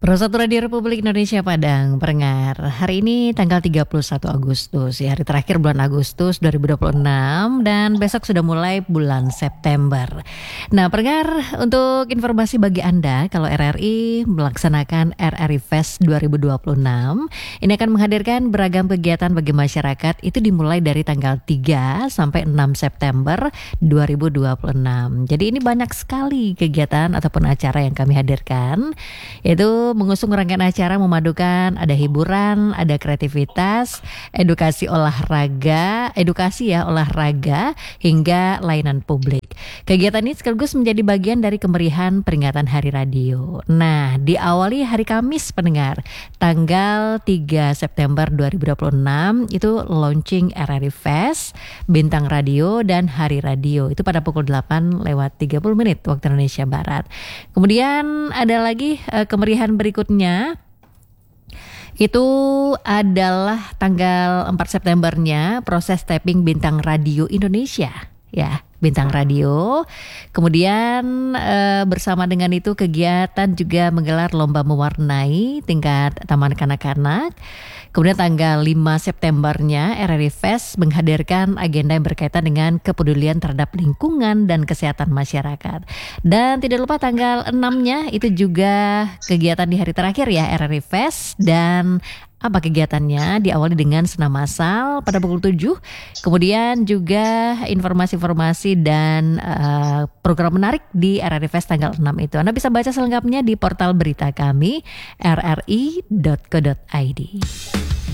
Persatu Radio Republik Indonesia Padang, pendengar. Hari ini tanggal 31 Agustus, ya, hari terakhir bulan Agustus 2026 dan besok sudah mulai bulan September. Nah, pendengar, untuk informasi bagi Anda, kalau RRI melaksanakan RRI Fest 2026, ini akan menghadirkan beragam kegiatan bagi masyarakat. Itu dimulai dari tanggal 3 sampai 6 September 2026. Jadi ini banyak sekali kegiatan ataupun acara yang kami hadirkan, yaitu mengusung rangkaian acara memadukan ada hiburan, ada kreativitas, edukasi olahraga, hingga layanan publik. Kegiatan ini sekaligus menjadi bagian dari kemeriahan peringatan Hari Radio. Nah, diawali hari Kamis, pendengar, tanggal 3 September 2026 itu launching RRI Fest, Bintang Radio dan Hari Radio. Itu pada pukul 8:30 waktu Indonesia Barat. Kemudian ada lagi kemeriahan berikutnya, itu adalah tanggal 4 Septembernya proses tapping Bintang Radio Indonesia, ya, Bintang Radio. Kemudian bersama dengan itu kegiatan juga menggelar lomba mewarnai tingkat taman kanak-kanak. Kemudian tanggal 5 Septembernya RRI Fest menghadirkan agenda yang berkaitan dengan kepedulian terhadap lingkungan dan kesehatan masyarakat. Dan tidak lupa tanggal 6-nya itu juga kegiatan di hari terakhir, ya, RRI Fest. Dan apa kegiatannya? Diawali dengan senam massal pada pukul 7. Kemudian juga informasi-informasi dan program menarik di RRI Fest tanggal 6 itu. Anda bisa baca selengkapnya di portal berita kami rri.co.id.